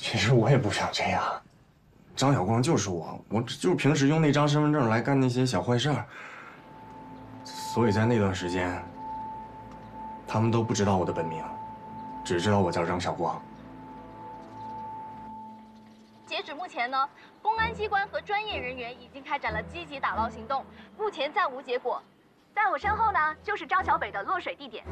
其实我也不想这样。张晓光就是我就是平时用那张身份证来干那些小坏事儿，所以在那段时间，他们都不知道我的本名，只知道我叫张晓光。 截止目前呢，公安机关和专业人员已经开展了积极打捞行动，目前暂无结果。在我身后呢，就是张小北的落水地点。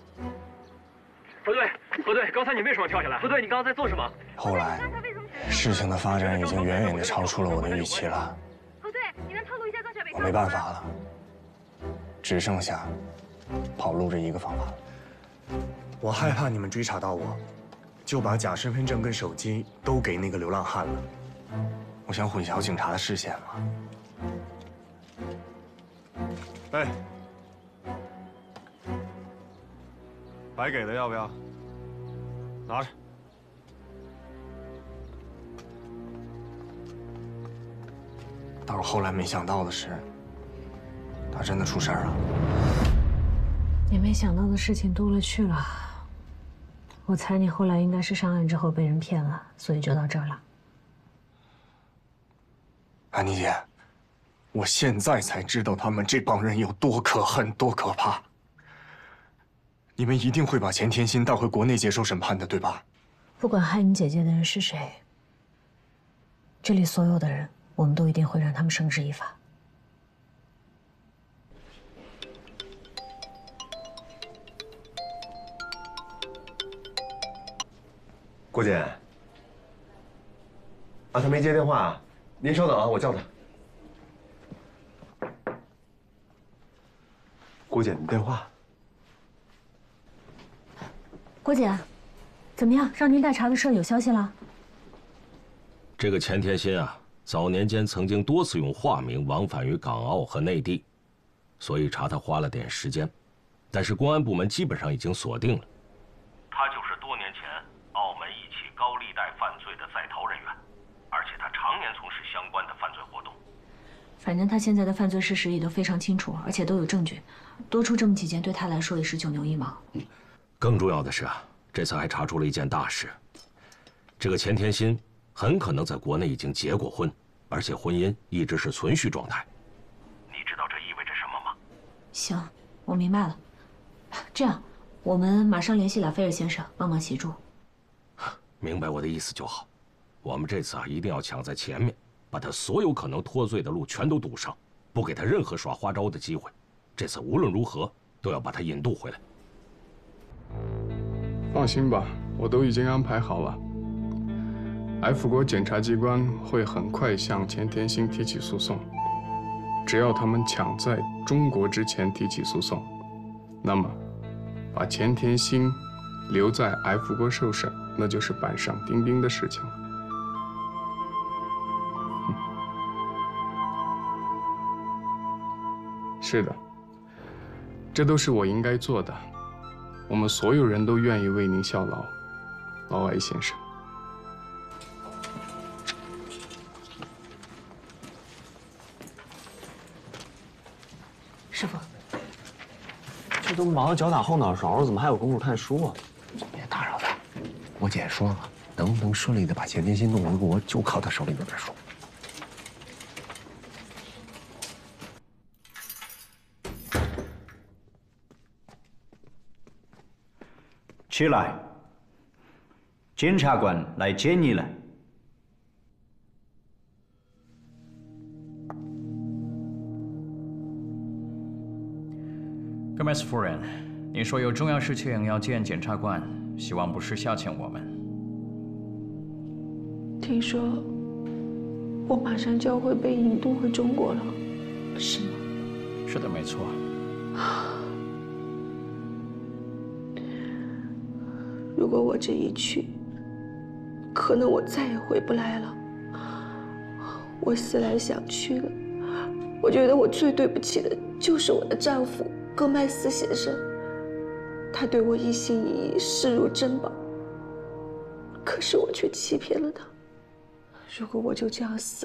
何队，刚才你为什么跳下来？何队，你刚刚在做什么？ 后来，事情的发展已经远远地超出了我的预期了。 何队，你能透露一下张小北？ 我没办法了，只剩下跑路这一个方法了。我害怕你们追查到我，就把假身份证跟手机都给那个流浪汉了。我想混淆警察的视线嘛。哎，白给的要不要？拿着。但是后来没想到的是，他真的出事儿了。 你没想到的事情多了去了。我猜你后来应该是上岸之后被人骗了，所以就到这儿了。 安妮姐，我现在才知道他们这帮人有多可恨、多可怕。你们一定会把钱天心带回国内接受审判的，对吧？ 不管害你姐姐的人是谁，这里所有的人，我们都一定会让他们绳之以法。 郭姐，他没接电话，您稍等啊，我叫他。郭姐，你电话。 郭姐，怎么样？让您代查的事儿有消息了？ 这个钱天心啊，早年间曾经多次用化名往返于港澳和内地，所以查他花了点时间，但是公安部门基本上已经锁定了，他就是多年前澳门一起高利贷犯罪的在逃人员，而且他常年从事相关的犯罪活动。 反正他现在的犯罪事实也都非常清楚，而且都有证据，多出这么几件对他来说也是九牛一毛。 更重要的是啊，这次还查出了一件大事，这个钱天心很可能在国内已经结过婚，而且婚姻一直是存续状态。你知道这意味着什么吗？ 行，我明白了。这样，我们马上联系拉斐尔先生帮忙协助。 明白我的意思就好。我们这次啊，一定要抢在前面，把他所有可能脱罪的路全都堵上，不给他任何耍花招的机会。这次无论如何都要把他引渡回来。 放心吧，我都已经安排好了。F 国检察机关会很快向钱天心提起诉讼，只要他们抢在中国之前提起诉讼，那么把钱天心留在 F 国受审，那就是板上钉钉的事情了。是的，这都是我应该做的。我们所有人都愿意为您效劳，劳埃先生。 师傅， 这都忙得脚打后脑勺了，怎么还有功夫看书啊？ 别打扰他。我姐说了，能不能顺利的把钱天心弄回国，就靠他手里那本书。 起来，检察官来接你了。 戈麦斯夫人，你说有重要事情要见检察官，希望不是消遣我们。 听说我马上就要会被引渡回中国了，是吗？ 是的，没错。 如果我这一去，可能我再也回不来了。我思来想去的，我觉得我最对不起的就是我的丈夫戈麦斯先生，他对我一心一意，视如珍宝。可是我却欺骗了他。如果我就这样死